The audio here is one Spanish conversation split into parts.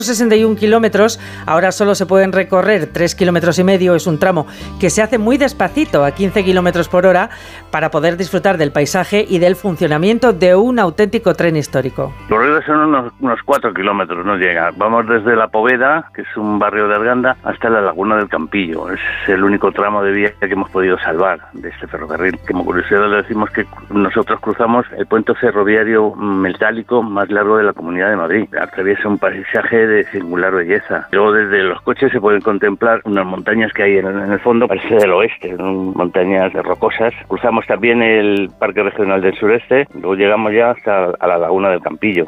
61 kilómetros, ahora solo se pueden recorrer 3,5 kilómetros. Es un tramo que se hace muy despacito, a 15 kilómetros por hora, para poder disfrutar del paisaje y del funcionamiento de un auténtico tren histórico. Los recorridos son unos 4 kilómetros, no llega. Vamos desde La Poveda, que es un barrio de Arganda, hasta la Laguna del Campillo. Es el único tramo de vía que hemos podido salvar de este ferrocarril. Como curiosidad le decimos que nosotros cruzamos el puente ferroviario metálico más largo de la Comunidad de Madrid. Atraviesa un paisaje de singular belleza. Luego desde los coches se pueden contemplar unas montañas que hay en el fondo, parece del oeste, montañas rocosas. Cruzamos también el Parque Regional del Sureste, luego llegamos ya hasta a la Laguna del Campillo.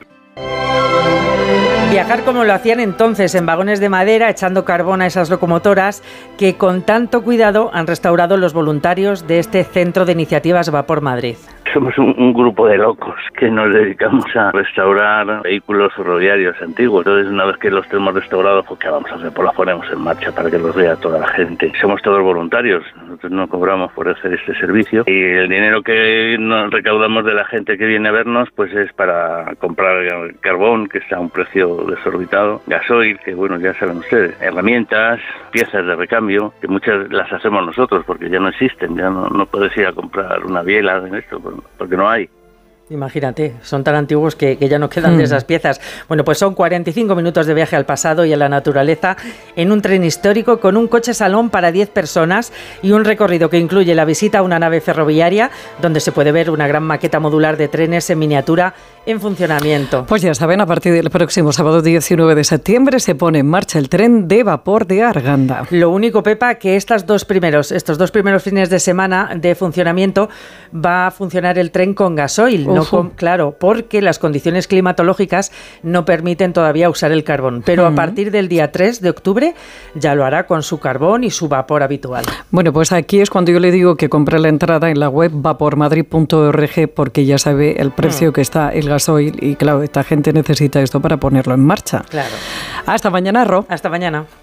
Viajar como lo hacían entonces, en vagones de madera, echando carbón a esas locomotoras que con tanto cuidado han restaurado los voluntarios de este Centro de Iniciativas Vapor Madrid. Somos un grupo de locos que nos dedicamos a restaurar vehículos ferroviarios antiguos. Entonces, una vez que los tenemos restaurados, pues ¿qué vamos a hacer? Pues los ponemos en marcha para que los vea toda la gente. Somos todos voluntarios, nosotros no cobramos por hacer este servicio y el dinero que nos recaudamos de la gente que viene a vernos, pues es para comprar carbón, que está a un precio desorbitado, gasoil, que bueno, ya saben ustedes, herramientas, piezas de recambio, que muchas las hacemos nosotros porque ya no existen, ya no puedes ir a comprar una biela en esto, porque no hay. Imagínate, son tan antiguos que ya no quedan de esas piezas. Bueno, pues son 45 minutos de viaje al pasado y a la naturaleza en un tren histórico con un coche salón para 10 personas y un recorrido que incluye la visita a una nave ferroviaria donde se puede ver una gran maqueta modular de trenes en miniatura en funcionamiento. Pues ya saben, a partir del próximo sábado 19 de septiembre se pone en marcha el tren de vapor de Arganda. Lo único, Pepa, que estos dos primeros fines de semana de funcionamiento va a funcionar el tren con gasoil. Claro, porque las condiciones climatológicas no permiten todavía usar el carbón. Pero a partir del día 3 de octubre ya lo hará con su carbón y su vapor habitual. Bueno, pues aquí es cuando yo le digo que compre la entrada en la web vapormadrid.org porque ya sabe el precio que está el gasoil y claro, esta gente necesita esto para ponerlo en marcha. Claro. Hasta mañana, Ro. Hasta mañana.